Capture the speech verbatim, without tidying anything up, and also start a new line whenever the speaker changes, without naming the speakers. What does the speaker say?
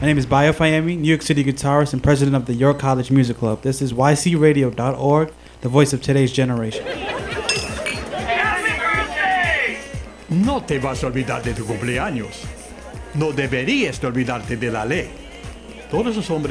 My name is Bayo Fayemi, New York City guitarist and president of the York College Music Club. This is Y C radio dot org, the voice of today's generation.
No te vas a olvidar de tu cumpleaños. No deberías de olvidarte de la ley. Todos esos hombres